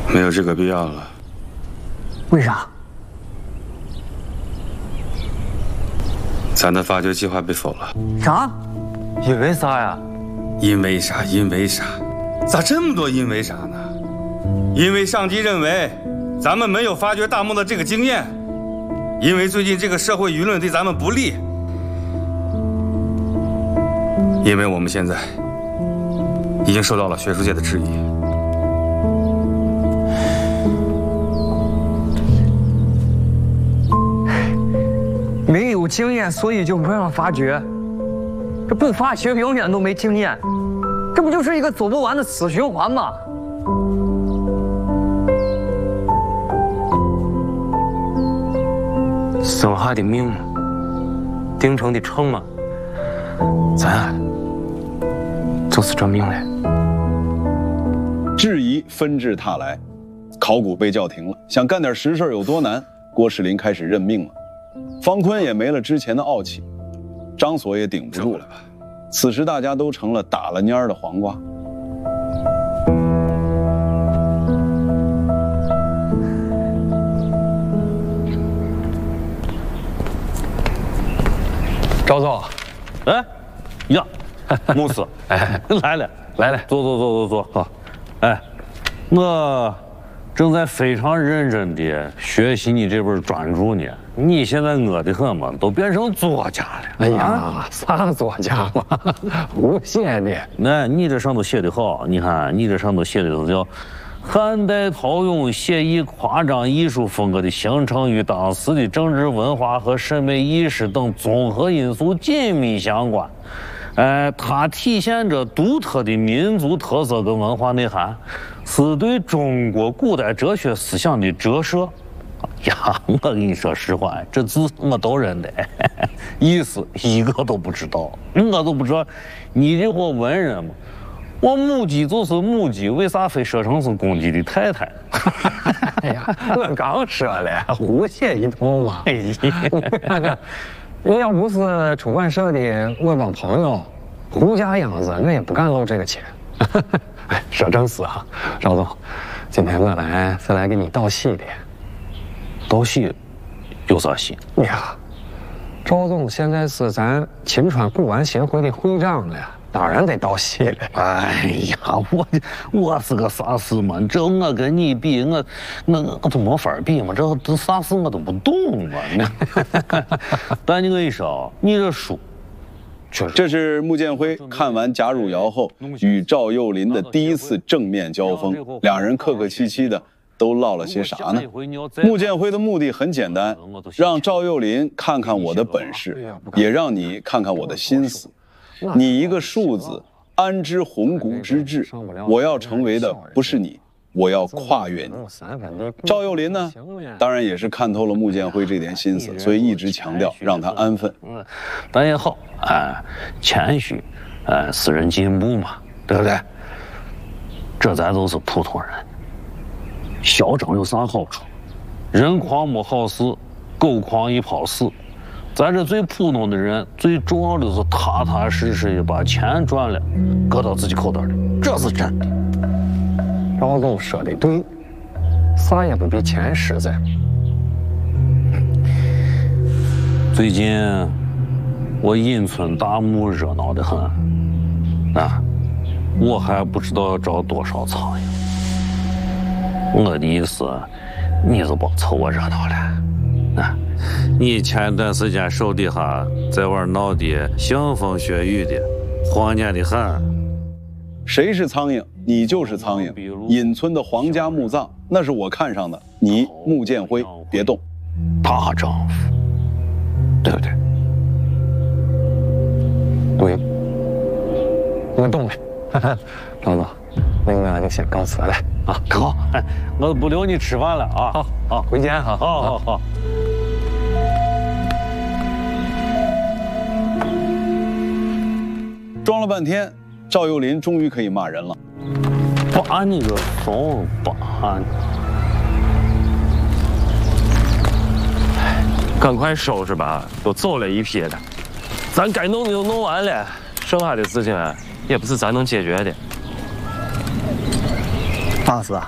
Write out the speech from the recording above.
没有这个必要了。 为啥？ 咱的发掘计划被否了。 啥？ 因为啥呀？ 因为啥？因为啥？咋这么多因为啥呢？因为上级认为咱们没有发掘大墓的这个经验，因为最近这个社会舆论对咱们不利，因为我们现在已经受到了学术界的质疑。 没有经验，所以就不让发掘。这不发掘永远都没经验，这不就是一个走不完的死循环吗？ 生下的命，定成的秤嘛，咱就是这命嘞。 质疑纷至沓来，考古被叫停了。想干点实事有多难？郭士林开始认命了。方坤也没了之前的傲气，张所也顶不住了。此时大家都成了打了蔫的黄瓜。 赵总， 哎，呀，牧师，哎，来了， 来了， 坐。好，哎，我正在非常认真地学习你这本专著呢。你现在饿得很嘛，都变成作家了。 哎呀，啥作家嘛，胡写的。 那你这上头写的好，你看你这上头写的都叫汉代陶俑写意夸张艺术风格的形成与当时的政治文化和审美意识等综合因素紧密相关。它体现着独特的民族特色跟文化内涵，是对中国古代哲学思想的折射。呀，我跟你说实话，这字我都认得，意思一个都不知道，我都不知道。你这伙文人嘛，我母鸡就是母鸡，为啥非说成是公鸡的太太？ 哎呀，我刚说了，胡写一通嘛。看看，要不是出版社的我帮朋友胡家样子，我也不敢露这个钱。哎，说正事啊，赵总，今天我来是来给你道喜的。 道喜？有啥喜？ 呀，赵总现在是咱秦川古玩协会的会长了，当然得道喜了。 哎呀，我是个啥事嘛？这我跟你比，我都没法比嘛。这啥事我都不懂嘛。但你跟你说，你这书， 这是穆建辉看完贾汝窑后与赵又林的第一次正面交锋，两人客客气气的。都唠了些啥呢？穆建辉的目的很简单，让赵又林看看我的本事，也让你看看我的心思。你一个庶子，安知鸿鹄之志？我要成为的不是你，我要跨越你。赵又林呢，当然也是看透了穆建辉这点心思，所以一直强调让他安分。 但也好，谦虚，使人进步嘛，对不对？这咱都是普通人。嚣张有啥好处？人狂没好事，狗狂一泡屎。咱这最普通的人，最重要的是踏踏实实的把钱赚了，搁到自己口袋里，这是真的。 赵总说的对，啥也不比钱实在。 最近我引村大墓热闹得很，我还不知道要招多少苍蝇。我的意思，你就别凑我热闹了。你前一段时间手底下在玩闹的腥风血雨的，荒年的很。 谁是苍蝇，你就是苍蝇。引村的皇家墓葬，那是我看上的。你穆建辉，别动。 大丈夫，对不对？ 对，我动了。赵总，那我就先告辞了啊。 好，我不留你吃饭了啊。 好，回见哈。 好。 装了半天，赵又林终于可以骂人了。 把你个怂，把你！ 赶快收拾吧，都走了一批了，咱该弄的都弄完了，剩下的事情也不是咱能解决的。 大师啊，